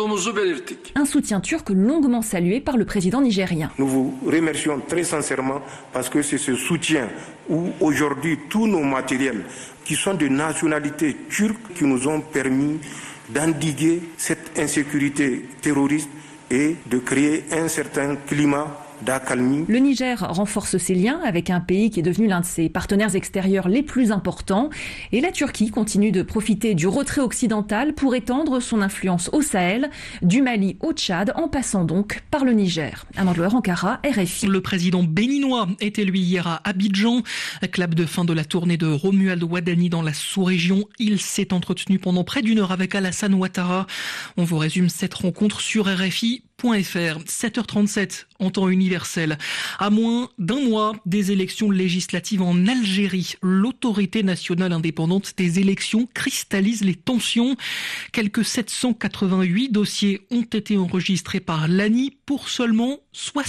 Un soutien turc longuement salué par le président nigérien. Nous vous remercions très sincèrement parce que c'est ce soutien où aujourd'hui tous nos matériels qui sont de nationalité turque qui nous ont permis d'endiguer cette insécurité terroriste et de créer un certain climat d'accalmie. Le Niger renforce ses liens avec un pays qui est devenu l'un de ses partenaires extérieurs les plus importants. Et la Turquie continue de profiter du retrait occidental pour étendre son influence au Sahel, du Mali au Tchad, en passant donc par le Niger. Amandlouer, Ankara, RFI. Le président béninois est élu hier à Abidjan. Clap de fin de la tournée de Romuald Ouadani dans la sous-région. Il s'est entretenu pendant près d'une heure avec Alassane Ouattara. On vous résume cette rencontre sur RFI. 7h37 en temps universel. À moins d'un mois des élections législatives en Algérie, l'autorité nationale indépendante des élections cristallise les tensions. Quelques 788 dossiers ont été enregistrés par l'ANI pour seulement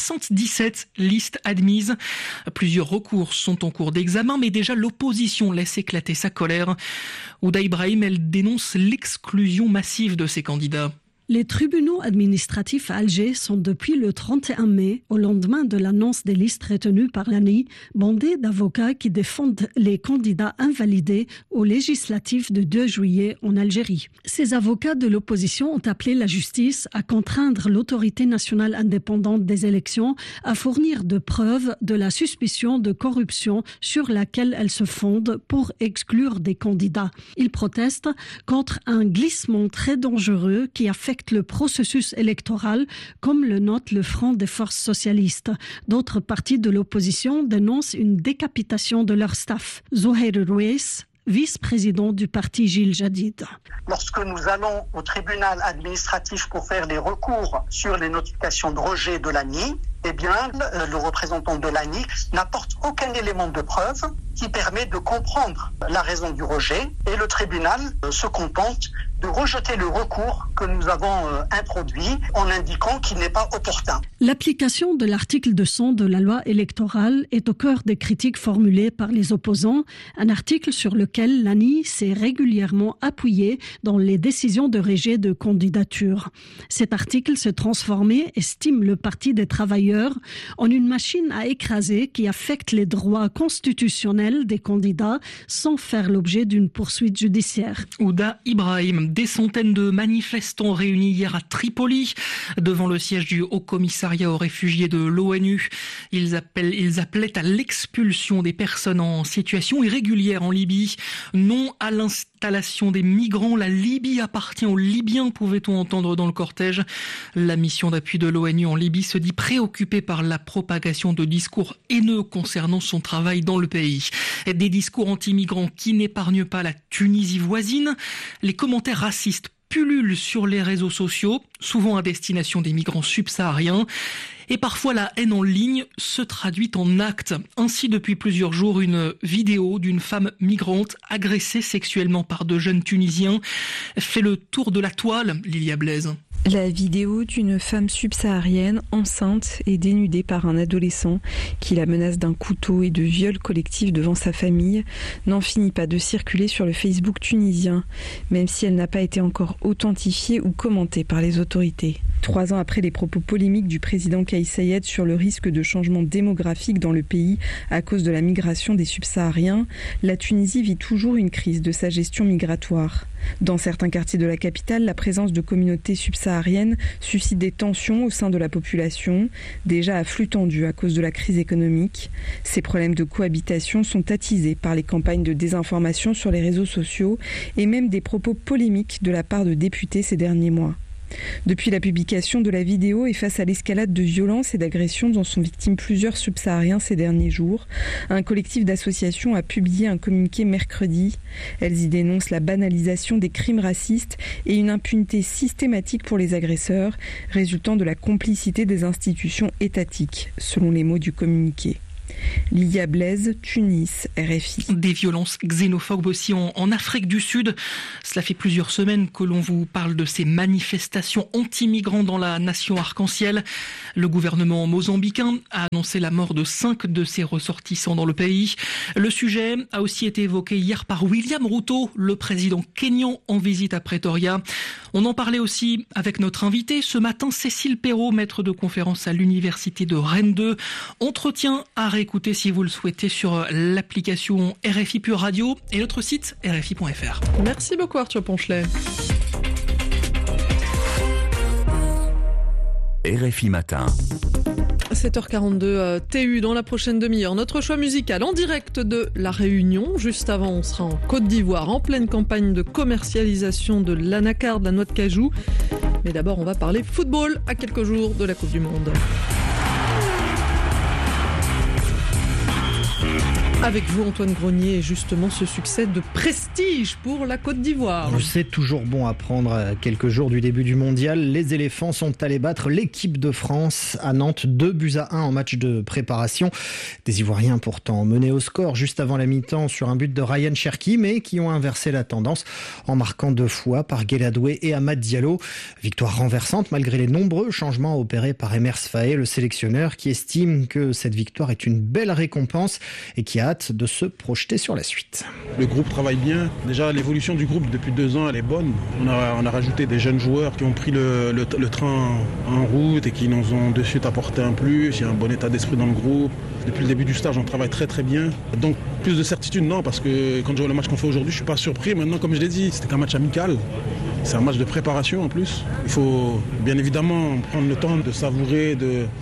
77 listes admises. Plusieurs recours sont en cours d'examen, mais déjà l'opposition laisse éclater sa colère. Ouda Ibrahim, elle dénonce l'exclusion massive de ses candidats. Les tribunaux administratifs à Alger sont depuis le 31 mai, au lendemain de l'annonce des listes retenues par l'ANI, bondés d'avocats qui défendent les candidats invalidés aux législatives de 2 juillet en Algérie. Ces avocats de l'opposition ont appelé la justice à contraindre l'autorité nationale indépendante des élections à fournir de preuves de la suspicion de corruption sur laquelle elle se fonde pour exclure des candidats. Ils protestent contre un glissement très dangereux qui affecte le processus électoral, comme le note le Front des forces socialistes. D'autres partis de l'opposition dénoncent une décapitation de leur staff. Zouhair Rouès, vice-président du parti Gil Jadid. Lorsque nous allons au tribunal administratif pour faire les recours sur les notifications de rejet de l'ANI, eh bien, le représentant de l'ANI n'apporte aucun élément de preuve qui permet de comprendre la raison du rejet et le tribunal se contente de rejeter le recours que nous avons introduit en indiquant qu'il n'est pas opportun. L'application de l'article 200 de la loi électorale est au cœur des critiques formulées par les opposants, un article sur lequel l'ANI s'est régulièrement appuyé dans les décisions de rejet de candidature. Cet article s'est transformé, estime le Parti des travailleurs, en une machine à écraser qui affecte les droits constitutionnels des candidats sans faire l'objet d'une poursuite judiciaire. Ouda Ibrahim, des centaines de manifestants réunis hier à Tripoli devant le siège du Haut-Commissariat aux réfugiés de l'ONU. Ils appelaient à l'expulsion des personnes en situation irrégulière en Libye. Non à l'installation des migrants. La Libye appartient aux Libyens, pouvait-on entendre dans le cortège. La mission d'appui de l'ONU en Libye se dit préoccupée par la propagation de discours haineux concernant son travail dans le pays. Des discours anti-migrants qui n'épargnent pas la Tunisie voisine. Les commentaires racistes pullulent sur les réseaux sociaux, souvent à destination des migrants subsahariens. Et parfois la haine en ligne se traduit en actes. Ainsi, depuis plusieurs jours, une vidéo d'une femme migrante agressée sexuellement par 2 jeunes Tunisiens fait le tour de la toile, Lilia Blaise. La vidéo d'une femme subsaharienne enceinte et dénudée par un adolescent qui la menace d'un couteau et de viol collectif devant sa famille n'en finit pas de circuler sur le Facebook tunisien, même si elle n'a pas été encore authentifiée ou commentée par les autorités. 3 ans après les propos polémiques du président Kais Saied sur le risque de changement démographique dans le pays à cause de la migration des subsahariens, la Tunisie vit toujours une crise de sa gestion migratoire. Dans certains quartiers de la capitale, la présence de communautés subsahariennes subsaharienne suscite des tensions au sein de la population, déjà à flux tendu à cause de la crise économique. Ces problèmes de cohabitation sont attisés par les campagnes de désinformation sur les réseaux sociaux et même des propos polémiques de la part de députés ces derniers mois. Depuis la publication de la vidéo et face à l'escalade de violences et d'agressions dont sont victimes plusieurs subsahariens ces derniers jours, un collectif d'associations a publié un communiqué mercredi. Elles y dénoncent la banalisation des crimes racistes et une impunité systématique pour les agresseurs, résultant de la complicité des institutions étatiques, selon les mots du communiqué. Lilia Blaise, Tunis, RFI. Des violences xénophobes aussi en Afrique du Sud. Cela fait plusieurs semaines que l'on vous parle de ces manifestations anti-migrants dans la nation arc-en-ciel. Le gouvernement mozambicain a annoncé la mort de 5 de ses ressortissants dans le pays. Le sujet a aussi été évoqué hier par William Ruto, le président kényan en visite à Pretoria. On en parlait aussi avec notre invité ce matin, Cécile Perrault, maître de conférence à l'université de Rennes 2. Entretien à réécouter si vous le souhaitez sur l'application RFI Pure Radio et notre site rfi.fr. Merci beaucoup Arthur Ponchelet. RFI Matin. 7h42 TU dans la prochaine demi-heure. Notre choix musical en direct de La Réunion. Juste avant, on sera en Côte d'Ivoire, en pleine campagne de commercialisation de l'anacarde, la noix de cajou. Mais d'abord, on va parler football à quelques jours de la Coupe du Monde. Avec vous, Antoine Grenier, et justement ce succès de prestige pour la Côte d'Ivoire. C'est toujours bon à prendre à quelques jours du début du mondial. Les éléphants sont allés battre l'équipe de France à Nantes 2-1 en match de préparation. Des Ivoiriens pourtant menés au score juste avant la mi-temps sur un but de Ryan Cherki, mais qui ont inversé la tendance en marquant 2 fois par Guéladoué et Amad Diallo. Victoire renversante malgré les nombreux changements opérés par Emers Faé, le sélectionneur, qui estime que cette victoire est une belle récompense et qui a hâte de se projeter sur la suite. Le groupe travaille bien. Déjà, l'évolution du groupe depuis 2 ans, elle est bonne. On a rajouté des jeunes joueurs qui ont pris le train en route et qui nous ont de suite apporté un plus. Il y a un bon état d'esprit dans le groupe. Depuis le début du stage, on travaille très très bien. Donc, plus de certitude, non, parce que quand je vois le match qu'on fait aujourd'hui, je ne suis pas surpris. Maintenant, comme je l'ai dit, c'était qu'un match amical. C'est un match de préparation en plus. Il faut bien évidemment prendre le temps de savourer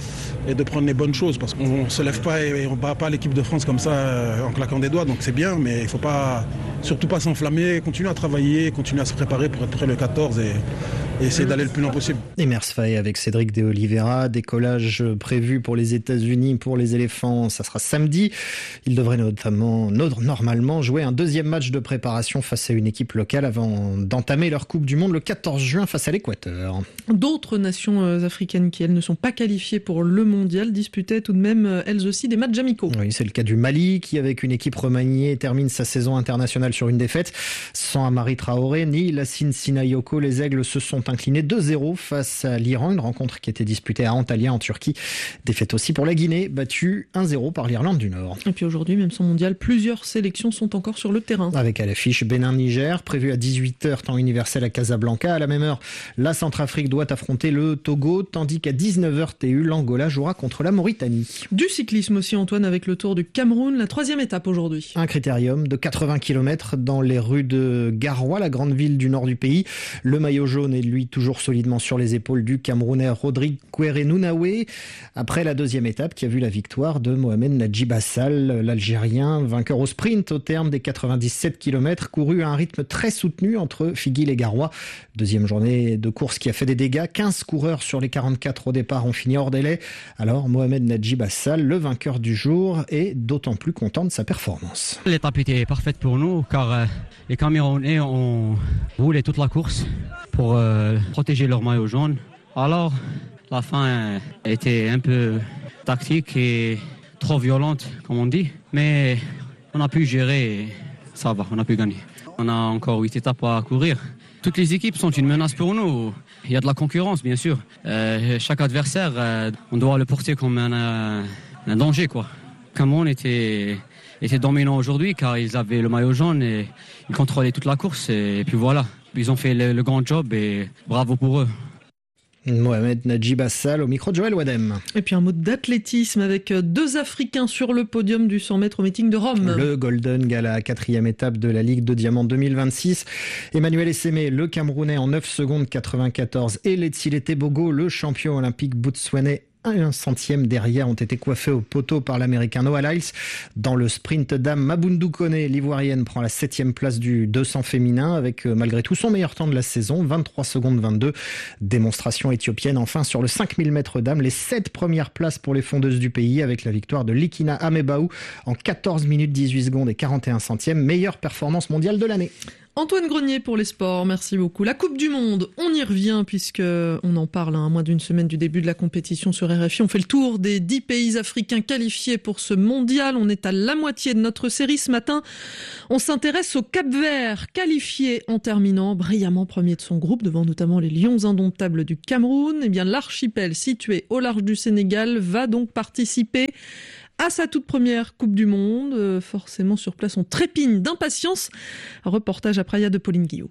et de prendre les bonnes choses, parce qu'on ne se lève pas et on ne bat pas l'équipe de France comme ça en claquant des doigts, donc c'est bien, mais il ne faut surtout pas s'enflammer, continuer à travailler, continuer à se préparer pour être prêt le 14 et essayer d'aller le plus loin possible. Emers Faé avec Cédric de Oliveira, décollage prévu pour les États-Unis pour les éléphants, ça sera samedi. Il devrait normalement jouer un deuxième match de préparation face à une équipe locale avant d'entamer leur Coupe du Monde le 14 juin face à l'Équateur. D'autres nations africaines qui, elles, ne sont pas qualifiées pour le mondial disputaient tout de même, elles aussi, des matchs amicaux. Oui, c'est le cas du Mali qui, avec une équipe remaniée, termine sa saison internationale sur une défaite. Sans Amari Traoré ni Lassine Sinayoko, les Aigles se sont inclinés 2-0 face à l'Iran, une rencontre qui était disputée à Antalya en Turquie. Défaite aussi pour la Guinée, battue 1-0 par l'Irlande du Nord. Et puis aujourd'hui, même sans mondial, plusieurs sélections sont encore sur le terrain. Avec à l'affiche Bénin-Niger, prévu à 18h temps universel à Casablanca. À la même heure, la Centrafrique doit affronter le Togo, tandis qu'à 19h TU, l'Angola jouera contre la Mauritanie. Du cyclisme aussi, Antoine, avec le Tour du Cameroun, la 3e étape aujourd'hui. Un critérium de 80 km dans les rues de Garoua, la grande ville du nord du pays. Le maillot jaune est lui toujours solidement sur les épaules du Camerounais Rodrigue Kouere-Nounaoué. Après la 2e étape qui a vu la victoire de Mohamed Nadjib Assal, l'Algérien, vainqueur au sprint au terme des 97 km, couru à un rythme très soutenu entre Figuil et Garoua. 2e journée de course qui a fait des dégâts. 15 coureurs sur les 44 au départ ont fini hors délai. Alors Mohamed Nadjib Assal, le vainqueur du jour, est d'autant plus content de sa performance. L'étape était parfaite pour nous car les Camerounais ont roulé toute la course pour protéger leur maillot jaune. Alors la fin était un peu tactique et trop violente comme on dit, mais on a pu gérer et ça va, on a pu gagner. On a encore 8 étapes à courir. Toutes les équipes sont une menace pour nous. Il y a de la concurrence, bien sûr. Chaque adversaire, on doit le porter comme un danger, quoi. Cameroun était dominant aujourd'hui car ils avaient le maillot jaune et ils contrôlaient toute la course. Et puis voilà, ils ont fait le grand job et bravo pour eux. Mohamed Najib Assal au micro de Joël Wadem. Et puis un mot d'athlétisme avec 2 Africains sur le podium du 100 mètres au meeting de Rome. Le Golden Gala, 4e étape de la Ligue de Diamant 2026. Emmanuel Essémé, le Camerounais en 9 secondes 94 et Letsile Tebogo, le champion olympique botswanais, 1 centième derrière, ont été coiffés au poteau par l'Américain Noah Lyles. Dans le sprint dame, Mabundu Kone, l'Ivoirienne, prend la 7e place du 200 féminin avec malgré tout son meilleur temps de la saison, 23 secondes 22. Démonstration éthiopienne enfin sur le 5000 mètres dames, les 7 premières places pour les fondeuses du pays avec la victoire de Likina Amebaou en 14 minutes 18 secondes et 41 centièmes, meilleure performance mondiale de l'année. Antoine Grenier pour les sports, merci beaucoup. La Coupe du Monde, on y revient puisque on en parle à moins d'une semaine du début de la compétition sur RFI. On fait le tour des 10 pays africains qualifiés pour ce mondial. On est à la moitié de notre série ce matin. On s'intéresse au Cap-Vert, qualifié en terminant brillamment premier de son groupe, devant notamment les Lions indomptables du Cameroun. Eh bien, l'archipel situé au large du Sénégal va donc participer à sa toute première Coupe du Monde. Forcément, sur place, on trépigne d'impatience. Reportage à Praia de Pauline Guillot.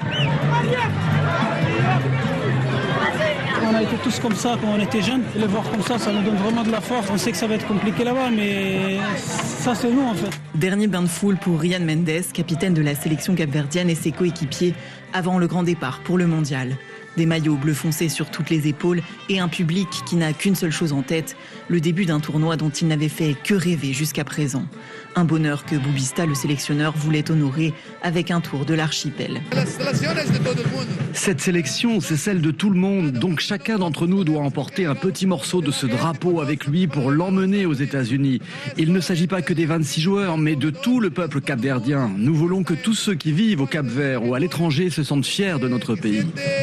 On a été tous comme ça quand on était jeunes. Et les voir comme ça nous donne vraiment de la force. On sait que ça va être compliqué là-bas, mais ça, c'est nous en fait. Dernier bain de foule pour Ryan Mendes, capitaine de la sélection capverdienne et ses coéquipiers, avant le grand départ pour le mondial. Des maillots bleu foncé sur toutes les épaules et un public qui n'a qu'une seule chose en tête, le début d'un tournoi dont il n'avait fait que rêver jusqu'à présent. Un bonheur que Boubista, le sélectionneur, voulait honorer avec un tour de l'archipel. Cette sélection, c'est celle de tout le monde, donc chacun d'entre nous doit emporter un petit morceau de ce drapeau avec lui pour l'emmener aux États-Unis. Il ne s'agit pas que des 26 joueurs, mais de tout le peuple capverdien. Nous voulons que tous ceux qui vivent au Cap-Vert ou à l'étranger se sentent fiers de notre pays.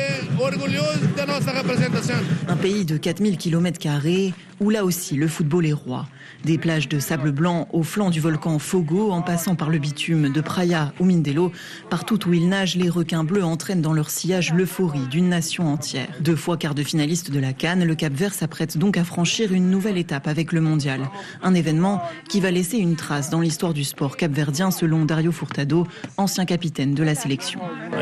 Un pays de 4000 km² où là aussi le football est roi. Des plages de sable blanc au flanc du volcan Fogo, en passant par le bitume de Praia ou Mindelo, partout où ils nagent, les requins bleus entraînent dans leur sillage l'euphorie d'une nation entière. 2 fois quart de finaliste de la CAN, le Cap-Vert s'apprête donc à franchir une nouvelle étape avec le mondial. Un événement qui va laisser une trace dans l'histoire du sport capverdien, selon Dario Furtado, ancien capitaine de la sélection.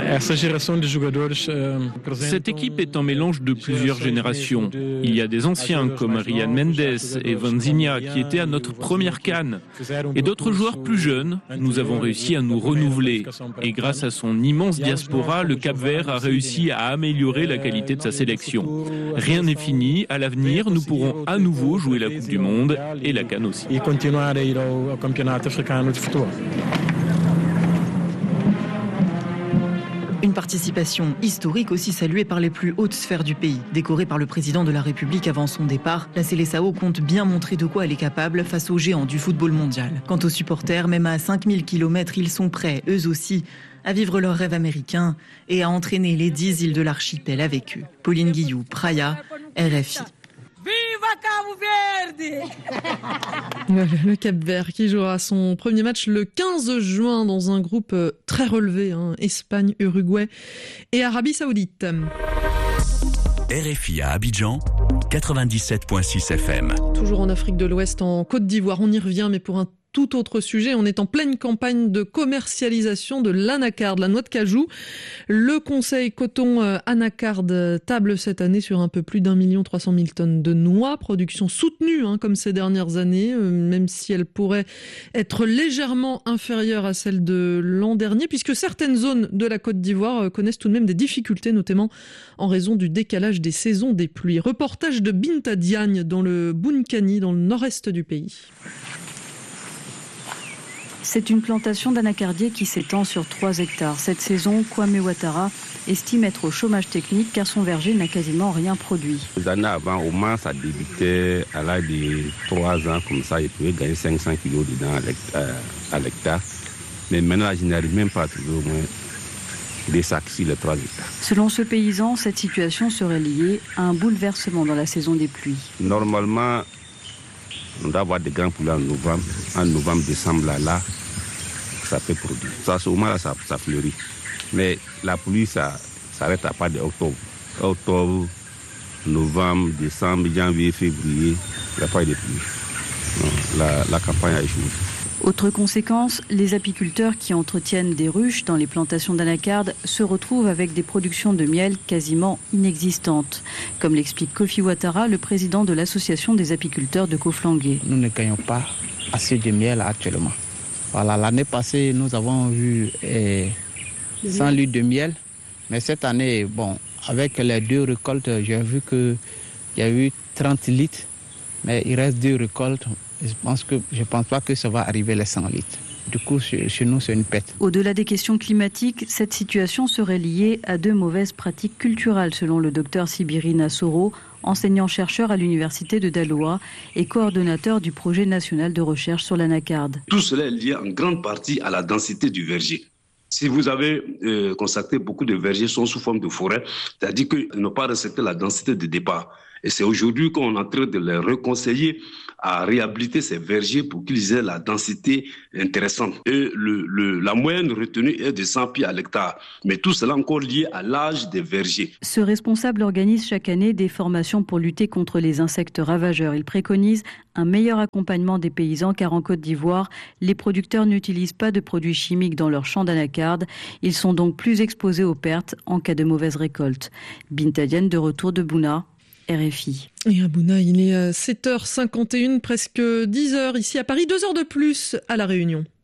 Cette équipe est un mélange de plusieurs générations. Il y a des anciens comme Ryan Mendes et Vanzinha qui étaient à notre première CAN. Et d'autres joueurs plus jeunes. Nous avons réussi à nous renouveler. Et grâce à son immense diaspora, le Cap-Vert a réussi à améliorer la qualité de sa sélection. Rien n'est fini. À l'avenir, nous pourrons à nouveau jouer la Coupe du Monde et la CAN aussi. Une participation historique aussi saluée par les plus hautes sphères du pays. Décorée par le président de la République avant son départ, la Seleção compte bien montrer de quoi elle est capable face aux géants du football mondial. Quant aux supporters, même à 5000 km, ils sont prêts, eux aussi, à vivre leur rêve américain et à entraîner les 10 îles de l'archipel avec eux. Pauline Guillou, Praia, RFI. Le Cap-Vert qui jouera son premier match le 15 juin dans un groupe très relevé, Espagne, Uruguay et Arabie Saoudite. RFI à Abidjan, 97.6 FM. Toujours en Afrique de l'Ouest, en Côte d'Ivoire, on y revient, mais pour un tout autre sujet. On est en pleine campagne de commercialisation de l'anacarde, la noix de cajou. Le conseil coton anacarde table cette année sur un peu plus d'1 300 000 tonnes de noix. Production soutenue, comme ces dernières années, même si elle pourrait être légèrement inférieure à celle de l'an dernier, puisque certaines zones de la Côte d'Ivoire connaissent tout de même des difficultés, notamment en raison du décalage des saisons des pluies. Reportage de Binta Diagne dans le Bounkani, dans le nord-est du pays. C'est une plantation d'anacardier qui s'étend sur 3 hectares. Cette saison, Kwame Ouattara estime être au chômage technique car son verger n'a quasiment rien produit. Les années avant, au moins, ça débutait à l'âge de 3 ans, comme ça, il pouvait gagner 500 kilos dedans à l'hectare. Mais maintenant, je n'arrive même pas à trouver au moins des sacs sur les 3 hectares. Selon ce paysan, cette situation serait liée à un bouleversement dans la saison des pluies. Normalement, on doit avoir des grands poulets en novembre, décembre, là, ça peut produire. Ça, au moins, là, ça fleurit. Mais la pluie, ça s'arrête à partir d'octobre. Octobre, novembre, décembre, janvier, février, il n'y a pas eu de pluie. Non, la campagne a échoué. Autre conséquence, les apiculteurs qui entretiennent des ruches dans les plantations d'anacarde se retrouvent avec des productions de miel quasiment inexistantes. Comme l'explique Kofi Ouattara, le président de l'association des apiculteurs de Koflangué. Nous ne gagnons pas assez de miel actuellement. Voilà, l'année passée, nous avons eu 100 litres de miel. Mais cette année, avec les 2 récoltes, j'ai vu qu'il y a eu 30 litres. Mais il reste 2 récoltes. Je pense pas que ça va arriver les 100 litres. Du coup, chez nous, c'est une pète. Au-delà des questions climatiques, cette situation serait liée à de mauvaises pratiques culturelles, selon le docteur Sibirina Soro, enseignant-chercheur à l'université de Daloa et coordonnateur du projet national de recherche sur l'anacarde. Tout cela est lié en grande partie à la densité du verger. Si vous avez constaté, beaucoup de vergers sont sous forme de forêt, c'est-à-dire qu'ils n'ont pas respecté la densité de départ. Et c'est aujourd'hui qu'on est en train de les reconseiller à réhabiliter ces vergers pour qu'ils aient la densité intéressante. Et la moyenne retenue est de 100 pieds à l'hectare. Mais tout cela encore lié à l'âge des vergers. Ce responsable organise chaque année des formations pour lutter contre les insectes ravageurs. Il préconise un meilleur accompagnement des paysans car en Côte d'Ivoire, les producteurs n'utilisent pas de produits chimiques dans leurs champs d'anacarde. Ils sont donc plus exposés aux pertes en cas de mauvaise récolte. Binta Diène de retour de Bouna. RFI. Et à Bouna, il est 7h51, presque 10h ici à Paris, 2 heures de plus à La Réunion.